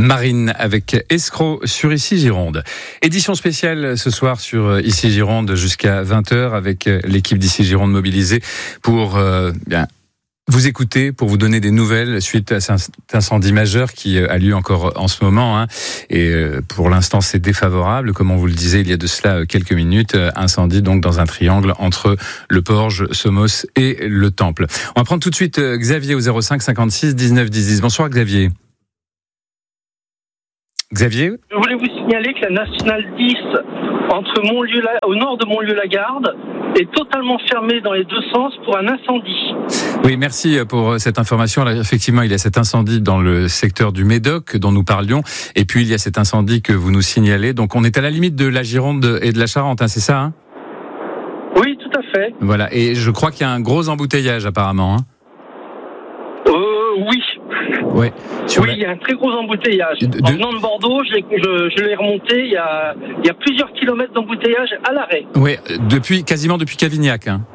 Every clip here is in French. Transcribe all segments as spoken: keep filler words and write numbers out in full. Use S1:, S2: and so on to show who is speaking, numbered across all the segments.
S1: Marine avec Escroc sur Ici Gironde. Édition spéciale ce soir sur Ici Gironde jusqu'à vingt heures avec l'équipe d'Ici Gironde mobilisée pour euh, bien vous écouter, pour vous donner des nouvelles suite à cet incendie majeur qui a lieu encore en ce moment. Hein. Et pour l'instant, c'est défavorable. Comme on vous le disait il y a de cela quelques minutes, incendie donc dans un triangle entre le Porge, Somos et le Temple. On va prendre tout de suite Xavier au zéro cinq cinquante-six dix-neuf dix dix. Bonsoir Xavier. Xavier ?
S2: Je voulais vous signaler que la nationale dix, entre Montlieu, au nord de Montlieu-la-Garde, est totalement fermée dans les deux sens pour un incendie.
S1: Oui, merci pour cette information. Alors, effectivement, il y a cet incendie dans le secteur du Médoc dont nous parlions, et puis il y a cet incendie que vous nous signalez. Donc on est à la limite de la Gironde et de la Charente, hein, c'est ça hein ?
S2: Oui, tout à fait.
S1: Voilà, et je crois qu'il y a un gros embouteillage apparemment. Hein.
S2: Euh, oui.
S1: Ouais.
S2: Oui, la... il y a un très gros embouteillage. De, de... En venant de Bordeaux, je, je, je l'ai remonté, il y, a, il y a plusieurs kilomètres d'embouteillage à l'arrêt.
S1: Oui, depuis, quasiment depuis Cavignac. Hein.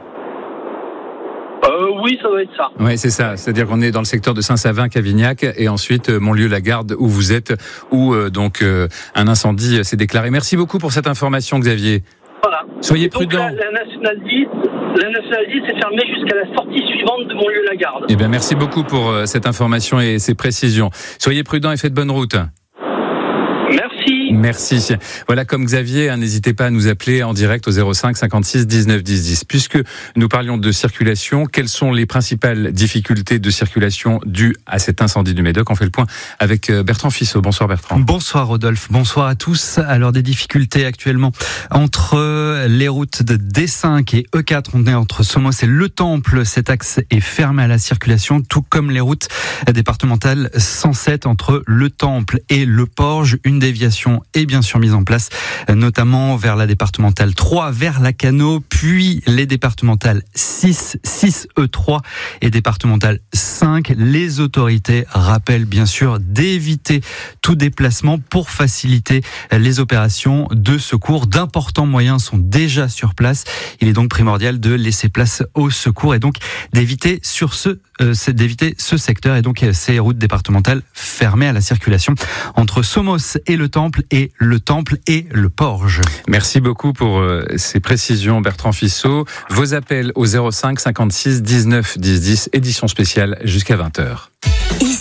S2: Euh, oui, ça doit être ça.
S1: Oui, c'est ça. C'est-à-dire qu'on est dans le secteur de Saint-Savin, Cavignac, et ensuite Montlieu-la-Garde, où vous êtes, où euh, donc euh, un incendie s'est déclaré. Merci beaucoup pour cette information, Xavier.
S2: Voilà.
S1: Soyez
S2: donc,
S1: prudents.
S2: La, la nationale dix, la nationale dix est fermée jusqu'à la sortie suivante de Montlieu-la-Garde.
S1: Eh bien, merci beaucoup pour euh, cette information et ces précisions. Soyez prudents et faites bonne route.
S2: Merci.
S1: Merci. Voilà, comme Xavier, hein, n'hésitez pas à nous appeler en direct au zéro cinq cinquante-six dix-neuf dix dix. Puisque nous parlions de circulation, quelles sont les principales difficultés de circulation dues à cet incendie du Médoc ? On fait le point avec Bertrand Fissot. Bonsoir Bertrand.
S3: Bonsoir Rodolphe, bonsoir à tous. Alors des difficultés actuellement entre les routes de D cinq et E quatre, on est entre Somos et Le Temple. Cet axe est fermé à la circulation, tout comme les routes départementales cent sept entre Le Temple et Le Porge. Une déviation est bien sûr mise en place, notamment vers la départementale trois, vers la Cano, puis les départementales six, six E trois et départementale cinq. Les autorités rappellent bien sûr d'éviter tout déplacement pour faciliter les opérations de secours. D'importants moyens sont déjà sur place. Il est donc primordial de laisser place au secours et donc d'éviter sur ce euh, d'éviter ce secteur et donc ces routes départementales fermées à la circulation entre Somos et le Temple et le Temple et le Porge.
S1: Merci beaucoup pour euh, ces précisions Bertrand Fissot. Vos appels au zéro cinq cinquante-six dix-neuf dix dix, édition spéciale jusqu'à vingt heures.